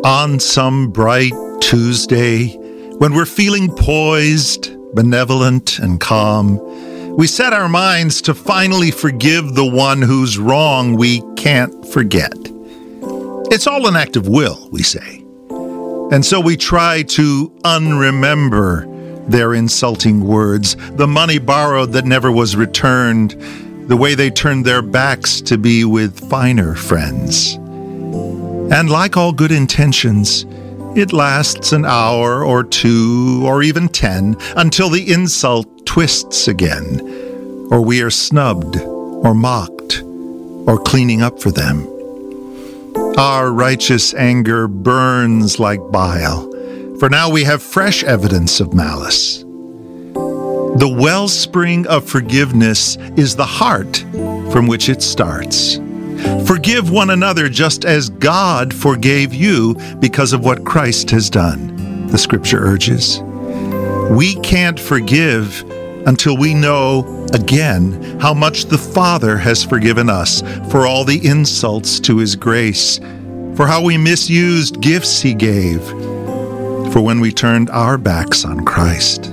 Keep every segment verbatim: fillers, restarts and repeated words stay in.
On some bright Tuesday, when we're feeling poised, benevolent, and calm, we set our minds to finally forgive the one whose wrong we can't forget. It's all an act of will, we say. And so we try to unremember their insulting words, the money borrowed that never was returned, the way they turned their backs to be with finer friends. And like all good intentions, it lasts an hour or two or even ten until the insult twists again, or we are snubbed or mocked or cleaning up for them. Our righteous anger burns like bile, for now we have fresh evidence of malice. The wellspring of forgiveness is the heart from which it starts. Forgive one another just as God forgave you because of what Christ has done, the scripture urges. We can't forgive until we know, again, how much the Father has forgiven us for all the insults to His grace, for how we misused gifts He gave, for when we turned our backs on Christ.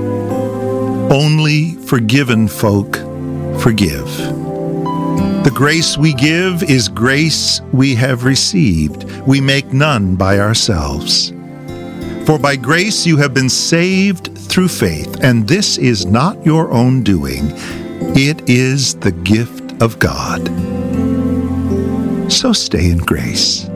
Only forgiven folk forgive. The grace we give is grace we have received. We make none by ourselves. For by grace you have been saved through faith, and this is not your own doing. It is the gift of God. So stay in grace.